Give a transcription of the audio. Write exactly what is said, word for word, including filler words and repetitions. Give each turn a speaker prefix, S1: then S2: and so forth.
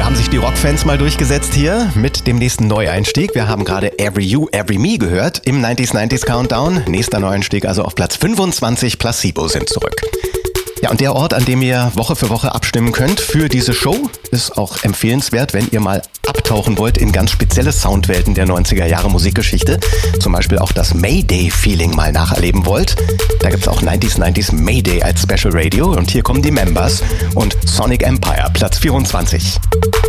S1: haben sich die Rockfans mal durchgesetzt hier mit dem nächsten Neueinstieg. Wir haben gerade Every You, Every Me gehört im neunziger neunzig Countdown. Nächster Neueinstieg also auf Platz fünfundzwanzig, Placebo sind zurück. Ja, und der Ort, an dem ihr Woche für Woche abstimmen könnt für diese Show, ist auch empfehlenswert, wenn ihr mal abtauchen wollt in ganz spezielle Soundwelten der neunziger Jahre Musikgeschichte. Zum Beispiel auch das Mayday-Feeling mal nacherleben wollt. Da gibt's auch neunziger neunzig Mayday als Special Radio und hier kommen die Members und Sonic Empire, Platz vierundzwanzig.